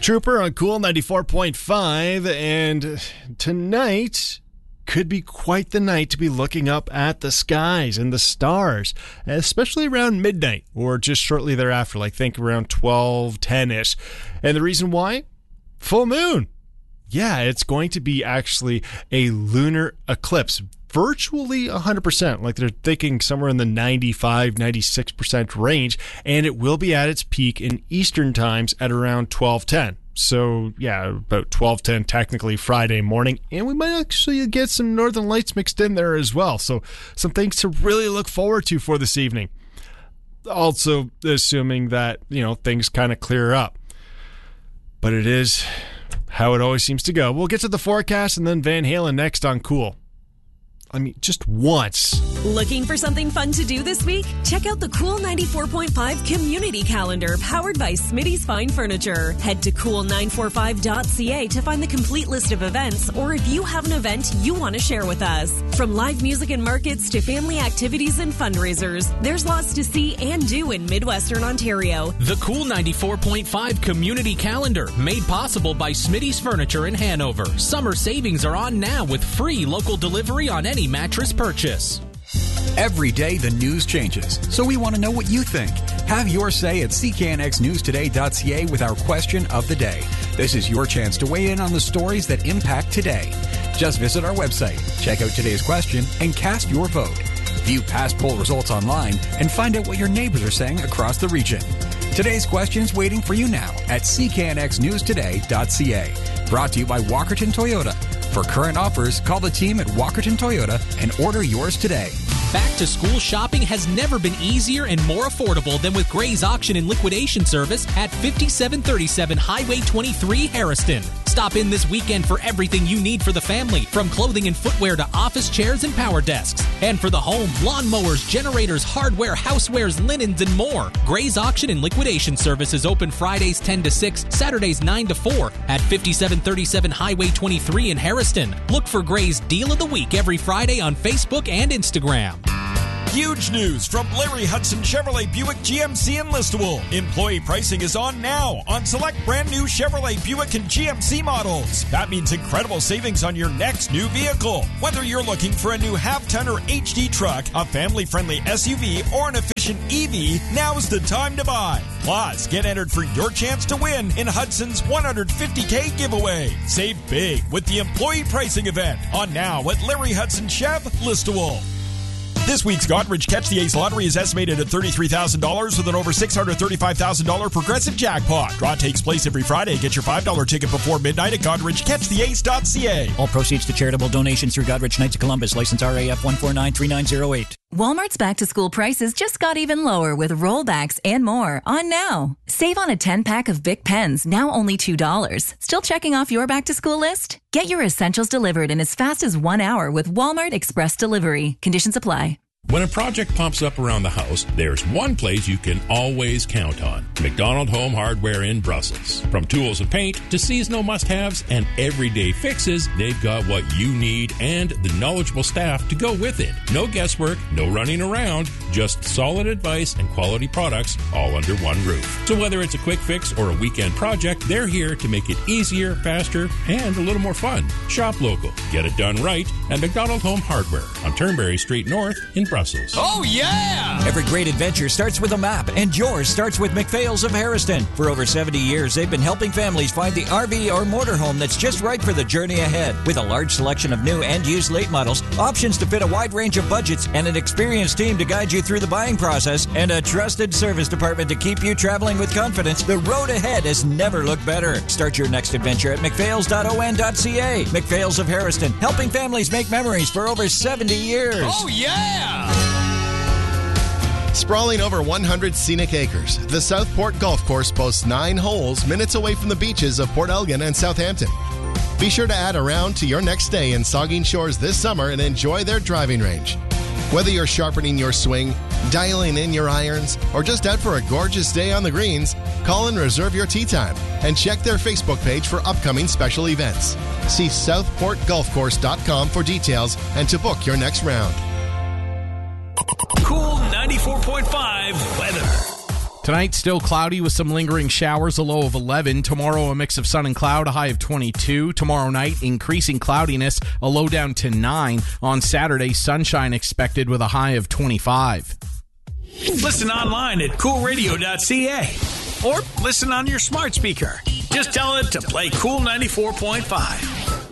Trooper on Cool 94.5, and tonight could be quite the night to be looking up at the skies and the stars, especially around midnight or just shortly thereafter, like think around 12:10-ish. And the reason why? Full moon. Yeah, it's going to be actually a lunar eclipse. Virtually 100%, like they're thinking somewhere in the 95-96% range, and it will be at its peak in Eastern times at around 12:10. So yeah, about 12:10 technically Friday morning, and we might actually get some northern lights mixed in there as well. So some things to really look forward to for this evening. Also assuming that, things kind of clear up. But it is how it always seems to go. We'll get to the forecast and then Van Halen next on Cool. I mean, just once. Looking for something fun to do this week? Check out the Cool 94.5 Community Calendar powered by Smitty's Fine Furniture. Head to cool945.ca to find the complete list of events, or if you have an event you want to share with us. From live music and markets to family activities and fundraisers, there's lots to see and do in Midwestern Ontario. The Cool 94.5 Community Calendar, made possible by Smitty's Furniture in Hanover. Summer savings are on now with free local delivery on any mattress purchase. Every day the news changes, so we want to know what you think. Have your say at cknxnewstoday.ca with our question of the day. This is your chance to weigh in on the stories that impact today. Just visit our website, check out today's question, and cast your vote. View past poll results online and find out what your neighbors are saying across the region. Today's question's waiting for you now at cknxnewstoday.ca. Brought to you by Walkerton Toyota. For current offers, call the team at Walkerton Toyota and order yours today. Back to school shopping has never been easier and more affordable than with Gray's Auction and Liquidation Service at 5737 Highway 23, Harrison. Stop in this weekend for everything you need for the family, from clothing and footwear to office chairs and power desks. And for the home, lawnmowers, generators, hardware, housewares, linens, and more. Gray's Auction and Liquidation Service is open Fridays 10 to 6, Saturdays 9 to 4 at 5737 Highway 23 in Harrison. Look for Gray's Deal of the Week every Friday on Facebook and Instagram. Huge news from Larry Hudson Chevrolet Buick GMC in Listowel. Employee pricing is on now on select brand new Chevrolet Buick and GMC models. That means incredible savings on your next new vehicle. Whether you're looking for a new half-ton or HD truck, a family-friendly SUV, or an efficient EV, now's the time to buy. Plus, get entered for your chance to win in Hudson's $150K giveaway. Save big with the employee pricing event on now at Larry Hudson Chev, Listowel. This week's Godrich Catch the Ace lottery is estimated at $33,000 with an over $635,000 progressive jackpot. Draw takes place every Friday. Get your $5 ticket before midnight at GodrichCatchTheAce.ca. All proceeds to charitable donations through Godrich Knights of Columbus, license RAF 1493908. Walmart's back-to-school prices just got even lower with rollbacks and more on now. Save on a 10-pack of Bic pens, now only $2. Still checking off your back-to-school list? Get your essentials delivered in as fast as 1 hour with Walmart Express Delivery. Conditions apply. When a project pops up around the house, there's one place you can always count on. McDonald Home Hardware in Brussels. From tools and paint to seasonal must-haves and everyday fixes, they've got what you need and the knowledgeable staff to go with it. No guesswork, no running around, just solid advice and quality products all under one roof. So whether it's a quick fix or a weekend project, they're here to make it easier, faster, and a little more fun. Shop local. Get it done right at McDonald Home Hardware on Turnberry Street North in Brussels. Oh, yeah! Every great adventure starts with a map, and yours starts with McPhail's of Harrison. For over 70 years, they've been helping families find the RV or motorhome that's just right for the journey ahead. With a large selection of new and used late models, options to fit a wide range of budgets, and an experienced team to guide you through the buying process, and a trusted service department to keep you traveling with confidence, the road ahead has never looked better. Start your next adventure at mcphails.on.ca. McPhails of Harrison, helping families make memories for over 70 years. Oh, yeah! Sprawling over 100 scenic acres, the Southport Golf Course boasts 9 holes minutes away from the beaches of Port Elgin and Southampton. Be sure to add a round to your next stay in Saugeen Shores this summer and enjoy their driving range. Whether you're sharpening your swing, dialing in your irons, or just out for a gorgeous day on the greens, call and reserve your tee time and check their Facebook page for upcoming special events. See southportgolfcourse.com for details and to book your next round. Cool 94.5 weather. Tonight, still cloudy with some lingering showers, a low of 11. Tomorrow, a mix of sun and cloud, a high of 22. Tomorrow night, increasing cloudiness, a low down to 9. On Saturday, sunshine expected with a high of 25. Listen online at coolradio.ca or listen on your smart speaker. Just tell it to play Cool 94.5.